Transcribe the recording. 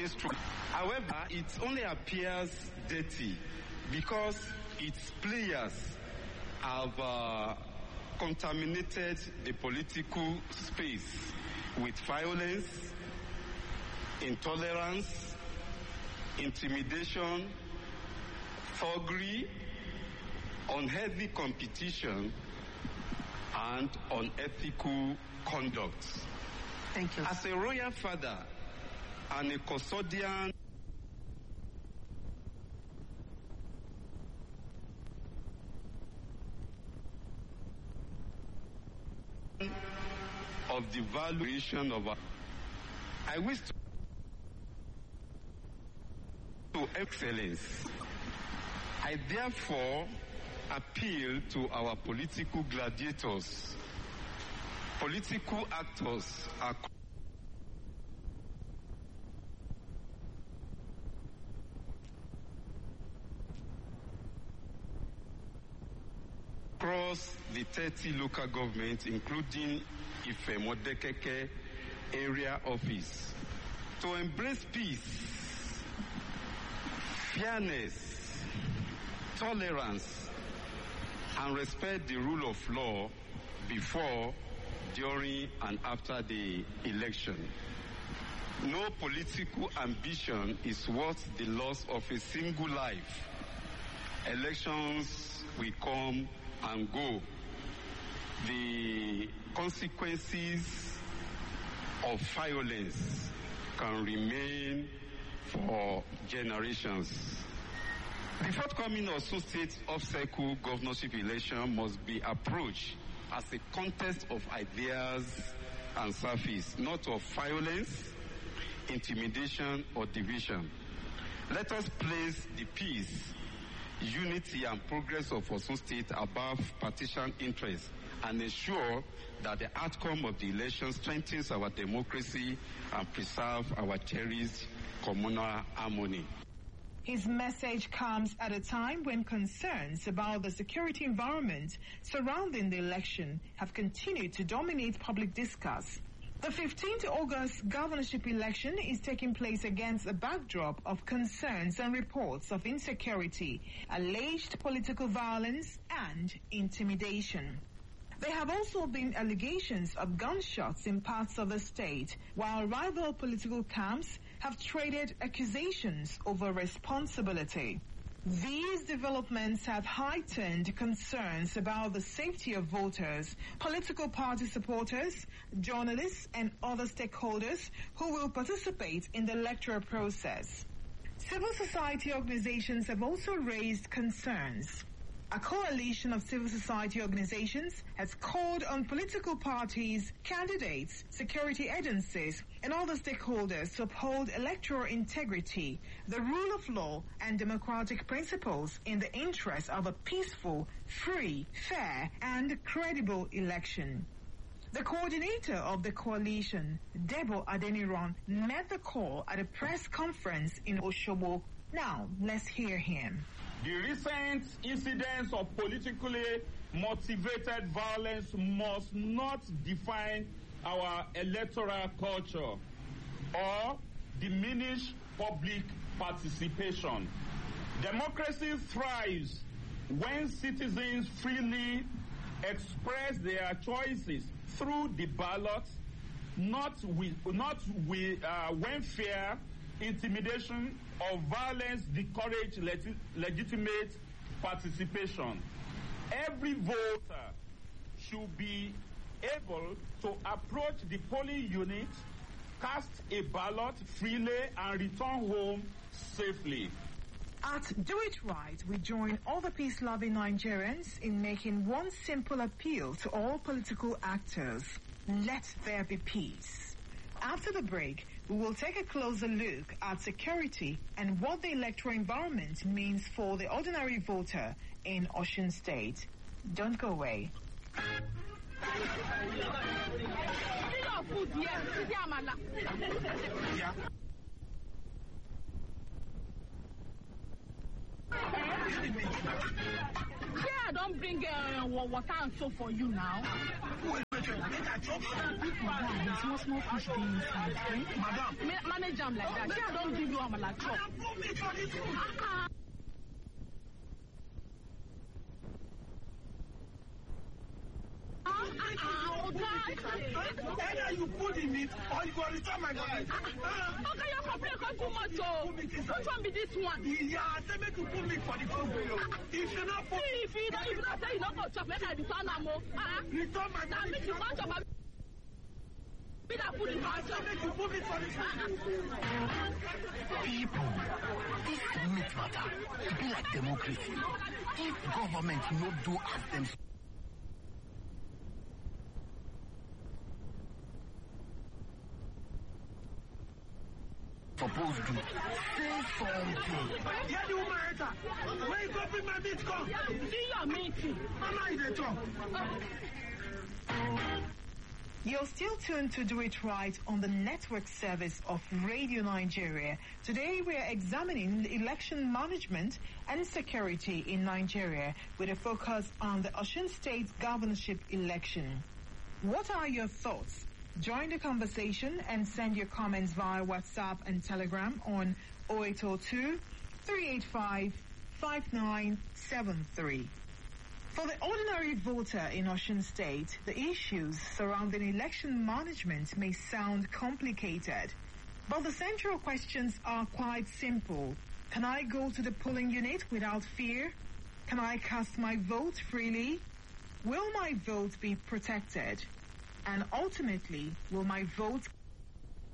instrument. However, it only appears dirty because its players have contaminated the political space with violence, intolerance, intimidation, thuggery, unhealthy competition, and unethical conduct. Thank you. As a royal father and a custodian of the valuation of our, I wish to excellence. I therefore appeal to our political gladiators, political actors across the 30 local governments, including Ife Modekeke area office, to embrace peace, fairness, tolerance, and respect the rule of law before, during, and after the election. No political ambition is worth the loss of a single life. Elections will come and go. The consequences of violence can remain for generations. The forthcoming Osun State off-cycle governorship election must be approached as a contest of ideas and service, not of violence, intimidation, or division. Let us place the peace, unity, and progress of Osun State above partisan interests and ensure that the outcome of the election strengthens our democracy and preserves our cherished communal harmony. His message comes at a time when concerns about the security environment surrounding the election have continued to dominate public discourse. The 15th August governorship election is taking place against a backdrop of concerns and reports of insecurity, alleged political violence, and intimidation. There have also been allegations of gunshots in parts of the state, while rival political camps have traded accusations over responsibility. These developments have heightened concerns about the safety of voters, political party supporters, journalists, and other stakeholders who will participate in the electoral process. Civil society organizations have also raised concerns. A coalition of civil society organizations has called on political parties, candidates, security agencies, and other stakeholders to uphold electoral integrity, the rule of law, and democratic principles in the interest of a peaceful, free, fair, and credible election. The coordinator of the coalition, Debo Adeniran, met the call at a press conference in Osogbo. Now, let's hear him. The recent incidents of politically motivated violence must not define our electoral culture or diminish public participation. Democracy thrives when citizens freely express their choices through the ballot, not when fear, intimidation, or violence discourage legitimate participation. Every voter should be able to approach the polling unit, cast a ballot freely, and return home safely. At Do It Right, we join other peace-loving Nigerians in making one simple appeal to all political actors. Let there be peace. After the break, we will take a closer look at security and what the electoral environment means for the ordinary voter in Osun State. Don't go away. Yeah, don't bring water and soap for you now. Small fish being inside. Madam. Manage them like that. I don't give you a malak chop. Either you put in it or you go return my money. Okay, your complaint come too much, oh. Which one be this one? Yeah, I said make you put me for the food. If you not put... If you don't say you don't go chop, make I return them, oh. Return my money. Now make you want chop. People, this meat matter, it be like democracy. If government no do as them supposed to say something. Yeah, you matter. Where you go bring my meat come? See your meat. Mama is a talk. You're still tuned to Do It Right on the network service of Radio Nigeria. Today we are examining the election management and security in Nigeria with a focus on the Osun State governorship election. What are your thoughts? Join the conversation and send your comments via WhatsApp and Telegram on 0802 385 5973. For the ordinary voter in Osun State, the issues surrounding election management may sound complicated, but the central questions are quite simple. Can I go to the polling unit without fear? Can I cast my vote freely? Will my vote be protected? And ultimately, will my vote